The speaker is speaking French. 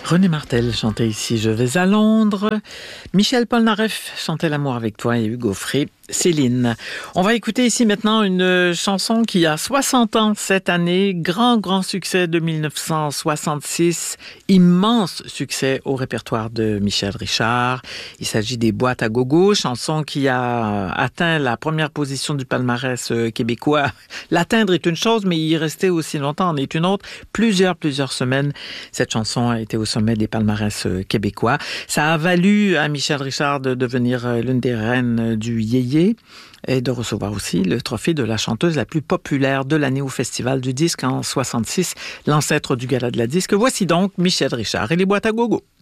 René Martel chantait ici « Je vais à Londres ». Michel Polnareff chantait « L'amour avec toi » et Hugo Frey, Céline. On va écouter ici maintenant une chanson qui a 60 ans cette année. Grand succès de 1966. Immense succès au répertoire de Michel Richard. Il s'agit des Boîtes à gogo, chanson qui a atteint la première position du palmarès québécois. L'atteindre est une chose, mais y rester aussi longtemps en est une autre. Plusieurs semaines, cette chanson a été au sommet des palmarès québécois. Ça a valu à Michel Richard de devenir l'une des reines du yéyé et de recevoir aussi le trophée de la chanteuse la plus populaire de l'année au Festival du disque en 66, l'ancêtre du Gala de la disque. Voici donc Michel Richard et les Boîtes à gogo.